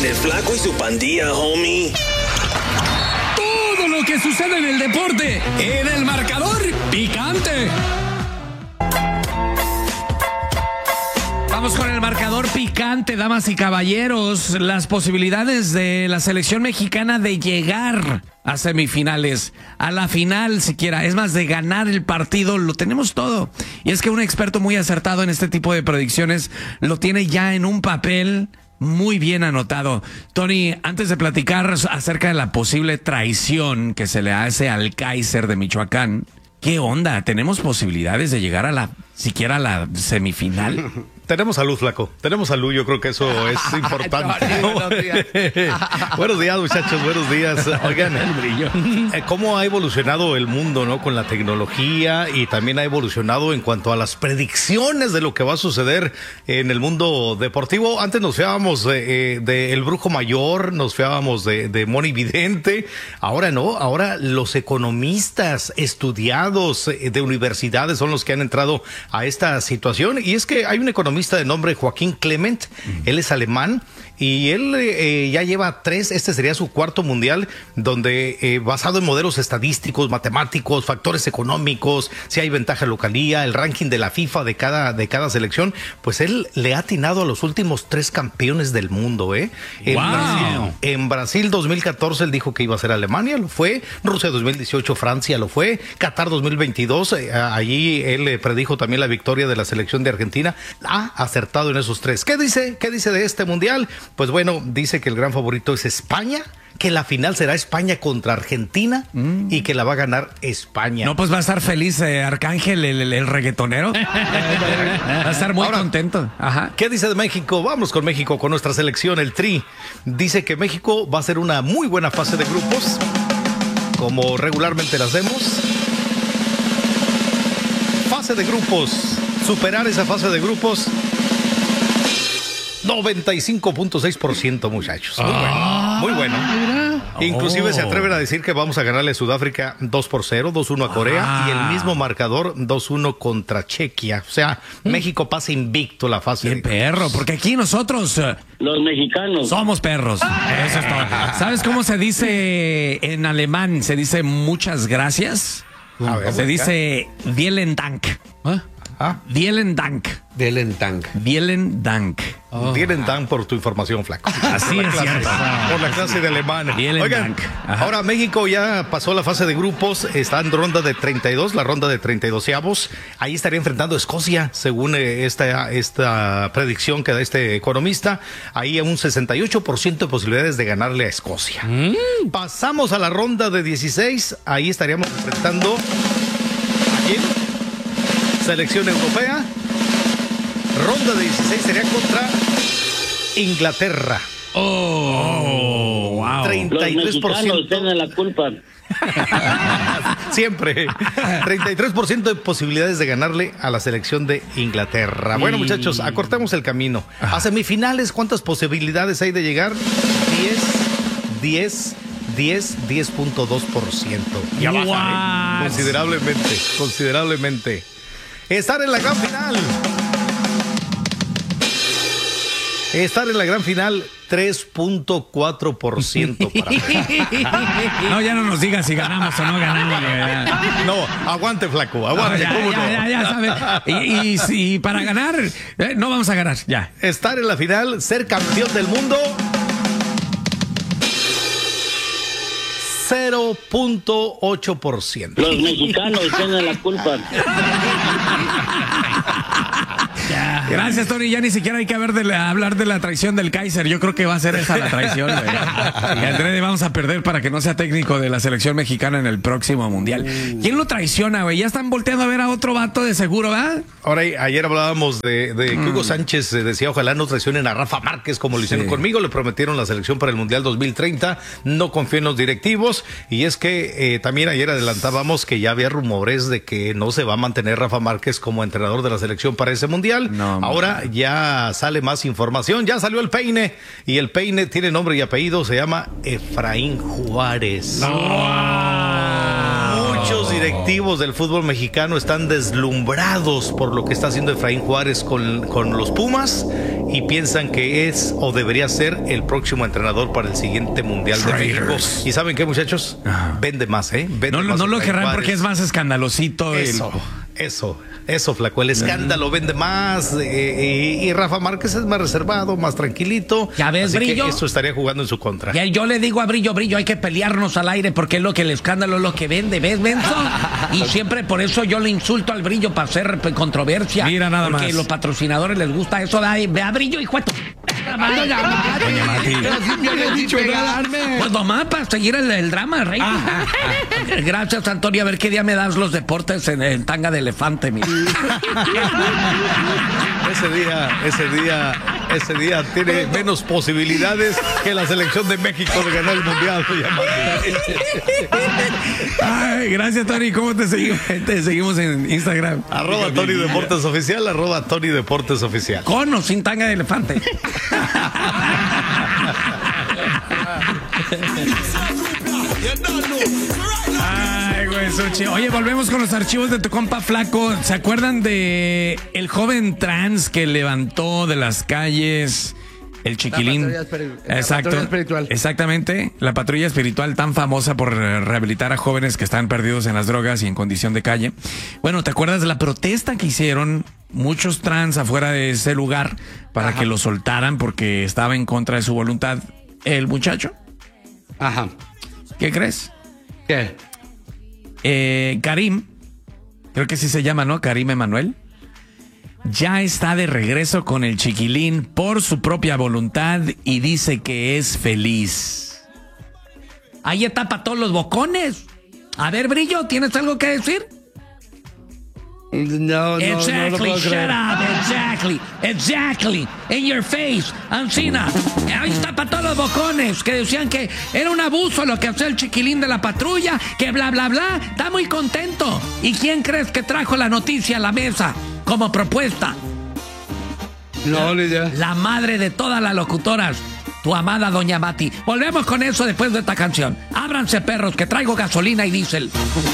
el Flaco y su pandilla, homie. Todo lo que sucede en el deporte, en el marcador picante. Vamos con el marcador picante, damas y caballeros. Las posibilidades de la selección mexicana de llegar a semifinales, a la final siquiera, es más, de ganar el partido, lo tenemos todo. Y es que un experto muy acertado en este tipo de predicciones lo tiene ya en un papel muy bien anotado. Tony, antes de platicar acerca de la posible traición que se le hace al Kaiser de Michoacán, ¿qué onda? ¿Tenemos posibilidades de llegar a siquiera a la semifinal? Tenemos salud, Flaco. Tenemos salud, yo creo que eso es importante. Buenos días. Buenos días, muchachos, buenos días. Oigan, cómo ha evolucionado el mundo, ¿no? Con la tecnología, y también ha evolucionado en cuanto a las predicciones de lo que va a suceder en el mundo deportivo. Antes nos fiábamos de El Brujo Mayor, nos fiábamos de Moni Vidente. Ahora no, ahora los economistas estudiados de universidades son los que han entrado a esta situación. Y es que hay un economista de nombre Joaquín Clement, él es alemán, y él ya lleva 3, este sería su 4º mundial, donde basado en modelos estadísticos, matemáticos, factores económicos, si hay ventaja localía, el ranking de la FIFA de cada selección, pues él le ha atinado a los últimos 3 campeones del mundo, ¿eh? En Brasil 2014 él dijo que iba a ser Alemania, lo fue. Rusia 2018, Francia lo fue. Qatar 2022, allí él predijo también la victoria de la selección de Argentina. Ha acertado en esos 3. ¿Qué dice de este mundial? Pues bueno, dice que el gran favorito es España, que la final será España contra Argentina y que la va a ganar España. No, pues va a estar feliz Arcángel, el reggaetonero. Va a estar muy contento. Ajá. ¿Qué dice de México? Vamos con México, con nuestra selección, el Tri. Dice que México va a ser una muy buena fase de grupos, como regularmente la hacemos. Fase de grupos. Superar esa fase de grupos, 95.6%, muchachos. Muy bueno, muy bueno. Inclusive se atreven a decir que vamos a ganarle a Sudáfrica 2-0, 2-1 a Corea, y el mismo marcador 2-1 contra Chequia. O sea, México pasa invicto la fase. ¡Qué perro! Porque aquí nosotros, los mexicanos, somos perros. Eso es todo. ¿Sabes cómo se dice en alemán? Se dice muchas gracias. A ver, se dice vielen Dank. Vielen Dank. Vielen Dank. Vielen Dank. Vielen Dank por tu información, Flaco. Así es cierto. Por la clase de alemán. Oigan, ahora México ya pasó la fase de grupos, está en ronda de 32, la ronda de 32avos. Ahí estaría enfrentando a Escocia, según esta predicción que da este economista. Ahí hay un 68% de posibilidades de ganarle a Escocia. Pasamos a la ronda de 16, ahí estaríamos enfrentando ¿a quién? Selección europea. Ronda de 16 sería contra Inglaterra. Wow. 33%. Los mexicanos tienen la culpa. Siempre. 33% de posibilidades de ganarle a la selección de Inglaterra. Bueno, muchachos, acortemos el camino. A semifinales, ¿cuántas posibilidades hay de llegar? 10.2%. Ya baja, considerablemente. Estar en la gran final. 3.4% para No, ya no nos digas si ganamos o no ganamos. No, aguante, Flaco, aguante. Ya sabes. Y para ganar, no vamos a ganar, ya. Estar en la final, ser campeón del mundo. 0.8%. Los mexicanos tienen la culpa. Gracias, Tony. Ya ni siquiera hay que hablar de la traición del Kaiser. Yo creo que va a ser esa la traición, güey. Y Andrés vamos a perder para que no sea técnico de la selección mexicana en el próximo mundial. ¿Quién lo traiciona, güey? Ya están volteando a ver a otro vato de seguro, ¿verdad? Ahora, ayer hablábamos de que Hugo Sánchez decía, ojalá no traicionen a Rafa Márquez como lo hicieron conmigo. Le prometieron la selección para el Mundial 2030. No confío en los directivos. Y es que también ayer adelantábamos que ya había rumores de que no se va a mantener Rafa Márquez como entrenador de la selección para ese Mundial. No, ahora ya sale más información, ya salió el peine, y el peine tiene nombre y apellido, se llama Efraín Juárez. Muchos directivos del fútbol mexicano están deslumbrados por lo que está haciendo Efraín Juárez con los Pumas, y piensan que es o debería ser el próximo entrenador para el siguiente Mundial de México. ¿Y saben qué, muchachos? Vende más, ¿eh? Vende más. No lo querrán porque es más escandalosito. Eso, flaco, el escándalo vende más y Rafa Márquez es más reservado, más tranquilito. Ya ves, así Brillo. Que esto estaría jugando en su contra. Ya, yo le digo a Brillo, hay que pelearnos al aire porque es lo que el escándalo es lo que vende, ¿ves, Benzo? Y siempre por eso yo le insulto al Brillo para hacer controversia. Mira nada porque más. Los patrocinadores les gusta eso. Ve a Brillo, hijo de tu... Doña Mati. Me había dicho pegarme. Pues nomás para seguir el drama, rey. Gracias, Antonio. A ver qué día me das los deportes en tanga de elefante, mira. Ese día tiene menos posibilidades que la selección de México de ganar el Mundial. Ay, gracias, Tony. ¿Cómo te seguimos? Te seguimos en Instagram. @Tony Deportes Oficial, @Tony Deportes Oficial. Con o sin tanga de elefante. Ay, güey, Suchi. Oye, volvemos con los archivos de tu compa Flaco. ¿Se acuerdan de el joven trans que levantó de las calles el chiquilín? Exacto. Patrulla espiritual. Exactamente. La patrulla espiritual tan famosa por rehabilitar a jóvenes que están perdidos en las drogas y en condición de calle. Bueno, ¿te acuerdas de la protesta que hicieron muchos trans afuera de ese lugar para que lo soltaran porque estaba en contra de su voluntad el muchacho? Ajá. ¿Qué crees? ¿Qué? Karim, creo que sí se llama, ¿no? Karim Emanuel. Ya está de regreso con el chiquilín por su propia voluntad y dice que es feliz. Ahí está para todos los bocones. A ver, Brillo, ¿tienes algo que decir? No Exactly, lo puedo shut creer. up, exactly, in your face, Ancina. Ahí está para todos los bocones que decían que era un abuso lo que hacía el chiquilín de la patrulla, que bla, bla, bla. Está muy contento. ¿Y quién crees que trajo la noticia a la mesa como propuesta? No, ni idea. La madre de todas las locutoras, tu amada Doña Mati. Volvemos con eso después de esta canción. Ábranse, perros, que traigo gasolina y diésel.